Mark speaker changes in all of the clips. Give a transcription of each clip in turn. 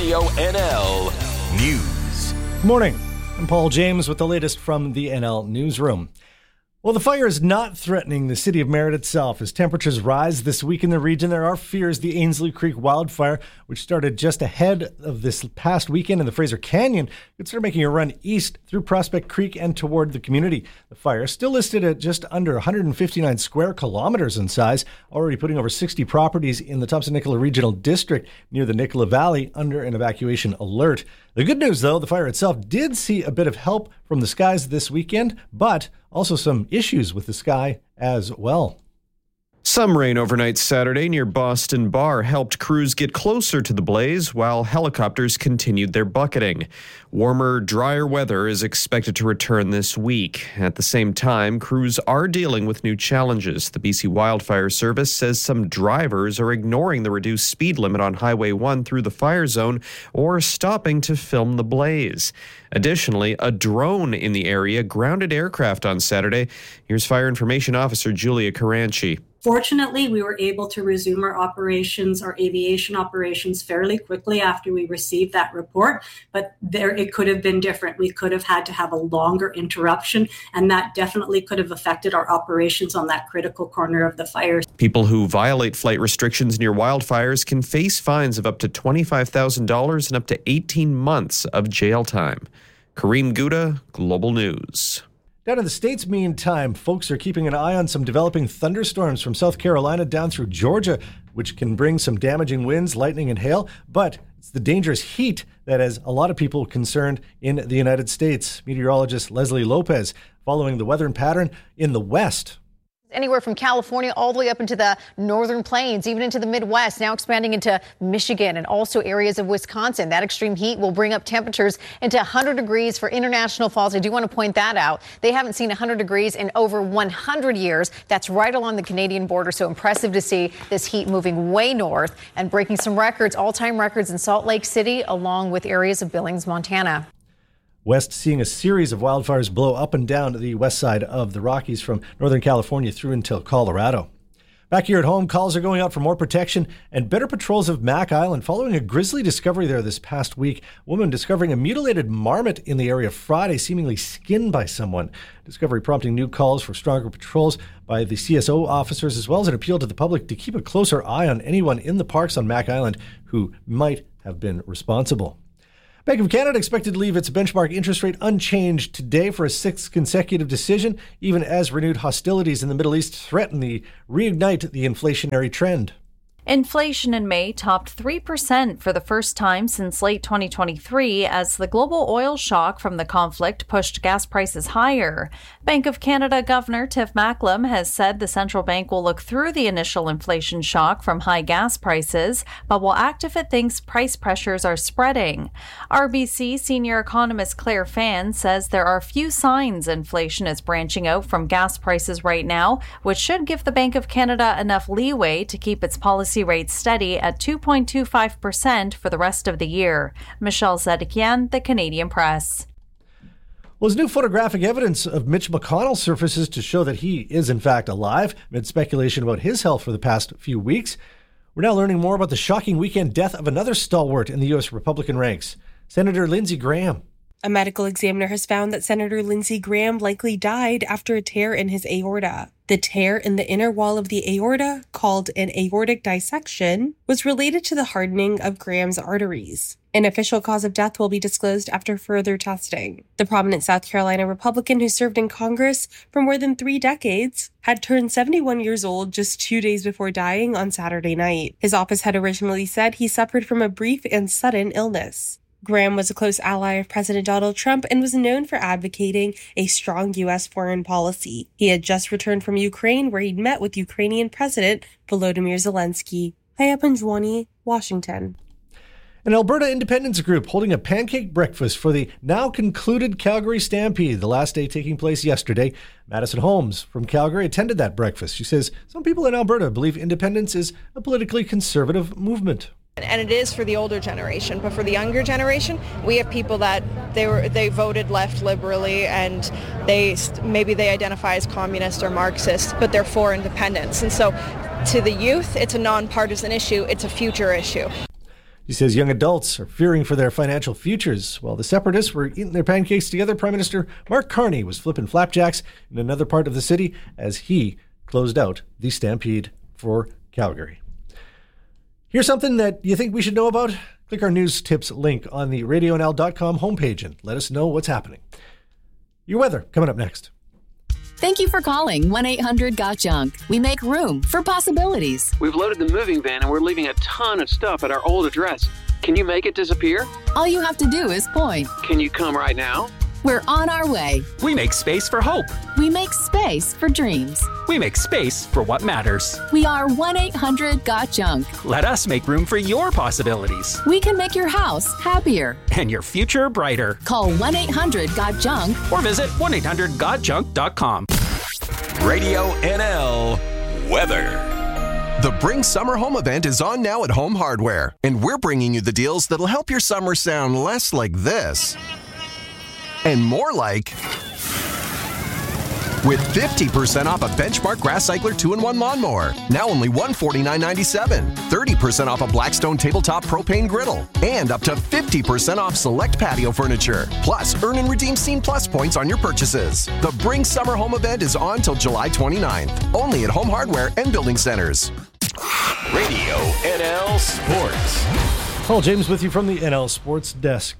Speaker 1: Radio NL News.
Speaker 2: Good morning. I'm Paul James with the latest from the NL Newsroom. Well, the fire is not threatening the city of Merritt itself. As temperatures rise this week in the region, there are fears the Ainslie Creek wildfire, which started just ahead of this past weekend in the Fraser Canyon, could start making a run east through Prospect Creek and toward the community. The fire is still listed at just under 159 square kilometers in size, already putting over 60 properties in the Thompson-Nicola Regional District near the Nicola Valley under an evacuation alert. The good news, though, the fire itself did see a bit of help from the skies this weekend, but also some issues with the sky as well.
Speaker 3: Some rain overnight Saturday near Boston Bar helped crews get closer to the blaze while helicopters continued their bucketing. Warmer, drier weather is expected to return this week. At the same time, crews are dealing with new challenges. The BC Wildfire Service says some drivers are ignoring the reduced speed limit on Highway 1 through the fire zone or stopping to film the blaze. Additionally, a drone in the area grounded aircraft on Saturday. Here's Fire Information Officer Julia Caranci.
Speaker 4: Fortunately, we were able to resume our operations, our aviation operations, fairly quickly after we received that report, but it could have been different. We could have had to have a longer interruption, and that definitely could have affected our operations on that critical corner of the fire.
Speaker 3: People who violate flight restrictions near wildfires can face fines of up to $25,000 and up to 18 months of jail time. Kareem Gouda, Global News.
Speaker 2: Down in the States, meantime, folks are keeping an eye on some developing thunderstorms from South Carolina down through Georgia, which can bring some damaging winds, lightning, and hail. But it's the dangerous heat that has a lot of people concerned in the United States. Meteorologist Leslie Lopez following the weather pattern in the West.
Speaker 5: Anywhere from California all the way up into the northern plains, even into the Midwest, now expanding into Michigan and also areas of Wisconsin. That extreme heat will bring up temperatures into 100 degrees for International Falls. I do want to point that out. They haven't seen 100 degrees in over 100 years. That's right along the Canadian border. So impressive to see this heat moving way north and breaking some records, all-time records in Salt Lake City, along with areas of Billings, Montana.
Speaker 2: West seeing a series of wildfires blow up and down the west side of the Rockies from Northern California through until Colorado. Back here at home, calls are going out for more protection and better patrols of Mac Island following a grisly discovery there this past week. A woman discovering a mutilated marmot in the area Friday, seemingly skinned by someone. Discovery prompting new calls for stronger patrols by the CSO officers, as well as an appeal to the public to keep a closer eye on anyone in the parks on Mac Island who might have been responsible. Bank of Canada expected to leave its benchmark interest rate unchanged today for a sixth consecutive decision, even as renewed hostilities in the Middle East threaten to reignite the inflationary trend.
Speaker 6: Inflation in May topped 3% for the first time since late 2023 as the global oil shock from the conflict pushed gas prices higher. Bank of Canada Governor Tiff Macklem has said the central bank will look through the initial inflation shock from high gas prices, but will act if it thinks price pressures are spreading. RBC senior economist Claire Fan says there are few signs inflation is branching out from gas prices right now, which should give the Bank of Canada enough leeway to keep its policy rate steady at 2.25% for the rest of the year. Michelle Zedekian, The Canadian Press.
Speaker 2: Well, as new photographic evidence of Mitch McConnell surfaces to show that he is in fact alive, amid speculation about his health for the past few weeks, we're now learning more about the shocking weekend death of another stalwart in the U.S. Republican ranks, Senator Lindsey Graham.
Speaker 7: A medical examiner has found that Senator Lindsey Graham likely died after a tear in his aorta. The tear in the inner wall of the aorta, called an aortic dissection, was related to the hardening of Graham's arteries. An official cause of death will be disclosed after further testing. The prominent South Carolina Republican who served in Congress for more than 3 decades had turned 71 years old just 2 days before dying on Saturday night. His office had originally said he suffered from a brief and sudden illness. Graham was a close ally of President Donald Trump and was known for advocating a strong U.S. foreign policy. He had just returned from Ukraine, where he'd met with Ukrainian President Volodymyr Zelensky. Haya Panjwani, Washington.
Speaker 2: An Alberta independence group holding a pancake breakfast for the now concluded Calgary Stampede, the last day taking place yesterday. Madison Holmes from Calgary attended that breakfast. She says some people in Alberta believe independence is a politically conservative movement.
Speaker 8: And it is for the older generation, but for the younger generation, we have people that they voted left liberally and maybe they identify as communist or Marxist, but they're for independence. And so to the youth, it's a nonpartisan issue. It's a future issue.
Speaker 2: He says young adults are fearing for their financial futures. While the separatists were eating their pancakes together, Prime Minister Mark Carney was flipping flapjacks in another part of the city as he closed out the stampede for Calgary. Here's something that you think we should know about? Click our news tips link on the RadioNL.com homepage and let us know what's happening. Your weather coming up next.
Speaker 9: Thank you for calling 1-800-GOT-JUNK. We make room for possibilities.
Speaker 10: We've loaded the moving van and we're leaving a ton of stuff at our old address. Can you make it disappear?
Speaker 9: All you have to do is point.
Speaker 10: Can you come right now?
Speaker 9: We're on our way.
Speaker 11: We make space for hope.
Speaker 9: We make space for dreams.
Speaker 11: We make space for what matters.
Speaker 9: We are 1-800-GOT-JUNK.
Speaker 11: Let us make room for your possibilities.
Speaker 9: We can make your house happier.
Speaker 11: And your future brighter.
Speaker 9: Call 1-800-GOT-JUNK.
Speaker 11: Or visit 1-800-GOT-JUNK.com.
Speaker 1: Radio NL weather.
Speaker 12: The Bring Summer Home event is on now at Home Hardware, and we're bringing you the deals that'll help your summer sound less like this and more like, with 50% off a Benchmark Grass Cycler 2-in-1 lawnmower, now only $149.97, 30% off a Blackstone Tabletop Propane Griddle, and up to 50% off select patio furniture. Plus, earn and redeem Scene Plus points on your purchases. The Bring Summer Home event is on till July 29th, only at Home Hardware and Building Centers.
Speaker 1: Radio NL Sports.
Speaker 2: Paul James with you from the NL Sports Desk.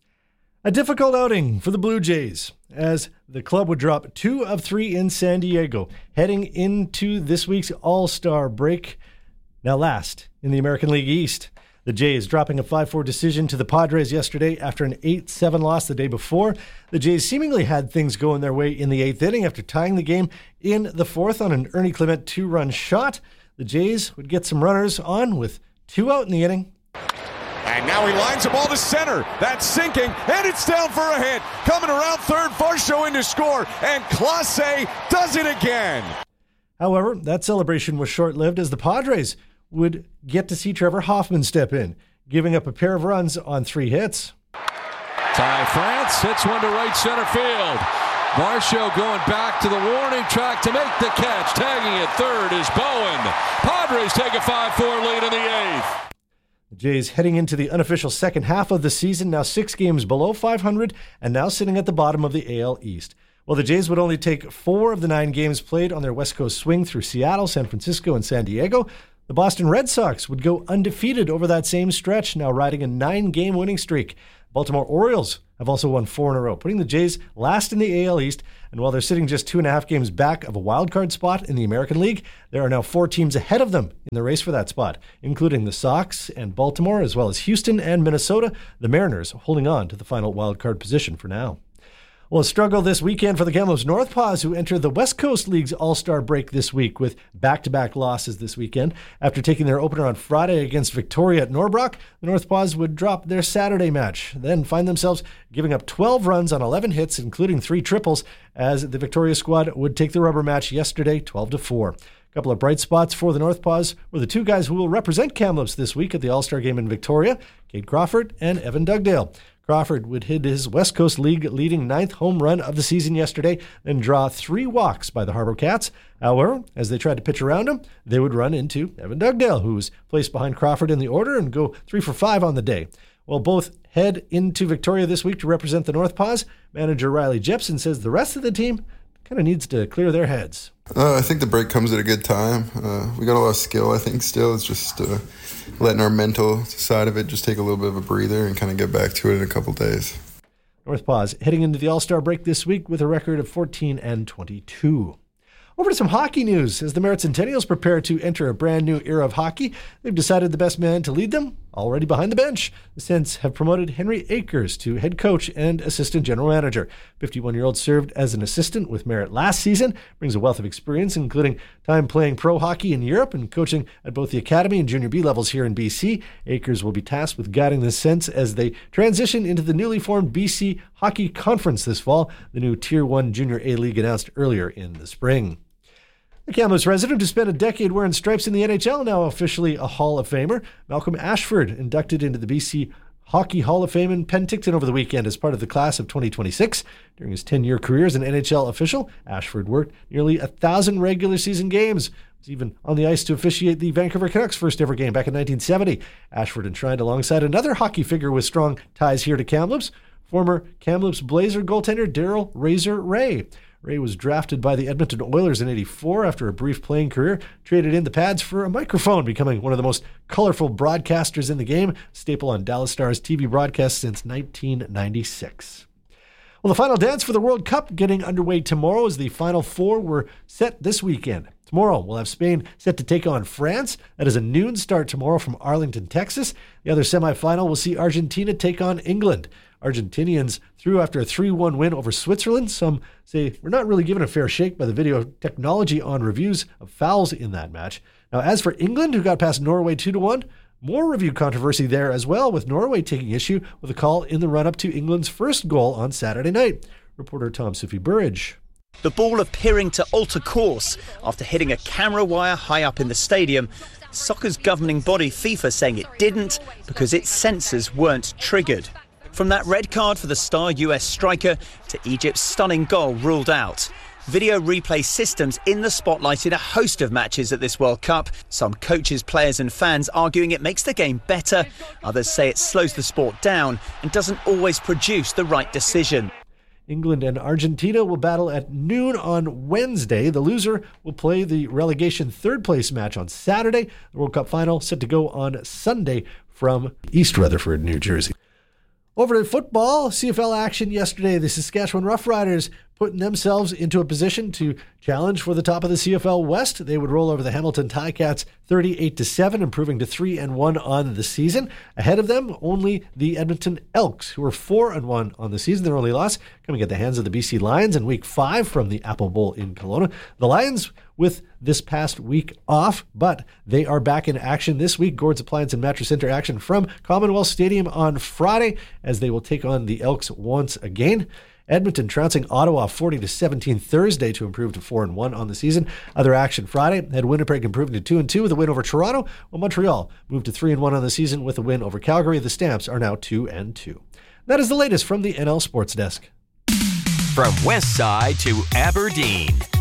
Speaker 2: A difficult outing for the Blue Jays as the club would drop 2 of 3 in San Diego, heading into this week's All-Star break. Now last in the American League East, the Jays dropping a 5-4 decision to the Padres yesterday after an 8-7 loss the day before. The Jays seemingly had things going their way in the 8th inning after tying the game in the 4th on an Ernie Clement 2-run shot. The Jays would get some runners on with 2 out in the inning.
Speaker 13: And now he lines the ball to center. That's sinking, and it's down for a hit. Coming around third, Varsho in to score, and Clase does it again.
Speaker 2: However, that celebration was short-lived as the Padres would get to see Trevor Hoffman step in, giving up a pair of runs on 3 hits.
Speaker 14: Ty France hits one to right center field. Varsho going back to the warning track to make the catch. Tagging at third is Bowen. Padres take a 5-4 lead in the 8th.
Speaker 2: The Jays heading into the unofficial second half of the season, now 6 games below 500 and now sitting at the bottom of the AL East. Well, the Jays would only take 4 of the 9 games played on their West Coast swing through Seattle, San Francisco, and San Diego. The Boston Red Sox would go undefeated over that same stretch, now riding a 9-game winning streak. Baltimore Orioles have also won 4 in a row, putting the Jays last in the AL East. And while they're sitting just 2.5 games back of a wildcard spot in the American League, there are now 4 teams ahead of them in the race for that spot, including the Sox and Baltimore, as well as Houston and Minnesota. The Mariners holding on to the final wildcard position for now. Well, a struggle this weekend for the Kamloops Northpaws, who enter the West Coast League's All-Star break this week with back-to-back losses this weekend. After taking their opener on Friday against Victoria at Norbrook, the Northpaws would drop their Saturday match, then find themselves giving up 12 runs on 11 hits, including 3 triples, as the Victoria squad would take the rubber match yesterday, 12-4. A couple of bright spots for the Northpaws were the 2 guys who will represent Kamloops this week at the All-Star game in Victoria, Cade Crawford and Evan Dugdale. Crawford would hit his West Coast League leading 9th home run of the season yesterday and draw 3 walks by the Harbor Cats. However, as they tried to pitch around him, they would run into Evan Dugdale, who was placed behind Crawford in the order, and go 3 for 5 on the day. Well, both head into Victoria this week to represent the Northpaws. Manager Riley Jepson says the rest of the team kind of needs to clear their heads.
Speaker 15: I think the break comes at a good time. We got a lot of skill, I think, still. It's just letting our mental side of it just take a little bit of a breather and kind of get back to it in a couple days.
Speaker 2: Northpaws heading into the All-Star break this week with a record of 14-22. Over to some hockey news. As the Merritt Centennials prepare to enter a brand new era of hockey, they've decided the best man to lead them already behind the bench. The Sens have promoted Henry Akers to head coach and assistant general manager. 51-year-old served as an assistant with Merritt last season, brings a wealth of experience, including time playing pro hockey in Europe and coaching at both the academy and junior B levels here in BC. Akers will be tasked with guiding the Sens as they transition into the newly formed BC Hockey Conference this fall, the new Tier 1 Junior A League announced earlier in the spring. The Kamloops resident who spent a decade wearing stripes in the NHL, now officially a Hall of Famer. Malcolm Ashford inducted into the BC Hockey Hall of Fame in Penticton over the weekend as part of the class of 2026. During his 10-year career as an NHL official, Ashford worked nearly 1,000 regular season games. was even on the ice to officiate the Vancouver Canucks' first ever game back in 1970. Ashford enshrined alongside another hockey figure with strong ties here to Kamloops, former Kamloops Blazer goaltender Daryl Razor Ray. Ray was drafted by the Edmonton Oilers in '84 after a brief playing career, traded in the pads for a microphone, becoming one of the most colorful broadcasters in the game, staple on Dallas Stars TV broadcasts since 1996. Well, the final dance for the World Cup getting underway tomorrow as the Final Four were set this weekend. Tomorrow, we'll have Spain set to take on France. That is a noon start tomorrow from Arlington, Texas. The other semifinal will see Argentina take on England. Argentinians through after a 3-1 win over Switzerland. Some say we're not really given a fair shake by the video technology on reviews of fouls in that match. Now, as for England, who got past Norway 2-1, more review controversy there as well, with Norway taking issue with a call in the run-up to England's first goal on Saturday night. Reporter Tom Sufi Burridge.
Speaker 16: The ball appearing to alter course after hitting a camera wire high up in the stadium. Soccer's governing body, FIFA, saying it didn't because its sensors weren't triggered. From that red card for the star US striker to Egypt's stunning goal ruled out. Video replay systems in the spotlight in a host of matches at this World Cup. Some coaches, players and fans arguing it makes the game better. Others say it slows the sport down and doesn't always produce the right decision.
Speaker 2: England and Argentina will battle at noon on Wednesday. The loser will play the relegation third-place match on Saturday. The World Cup final set to go on Sunday from East Rutherford, New Jersey. Over to football, CFL action yesterday. The Saskatchewan Roughriders putting themselves into a position to challenge for the top of the CFL West. They would roll over the Hamilton Ticats 38-7, improving to 3-1 on the season. Ahead of them, only the Edmonton Elks, who are 4-1 on the season. Their only loss coming at the hands of the BC Lions in Week 5 from the Apple Bowl in Kelowna. The Lions with this past week off, but they are back in action this week. Gord's Appliance and Mattress Center action from Commonwealth Stadium on Friday as they will take on the Elks once again. Edmonton trouncing Ottawa 40-17 Thursday to improve to 4-1 on the season. Other action Friday had Winnipeg improving to 2-2 with a win over Toronto, while Montreal moved to 3-1 on the season with a win over Calgary. The Stamps are now 2-2. That is the latest from the NL Sports Desk.
Speaker 1: From West Side to Aberdeen,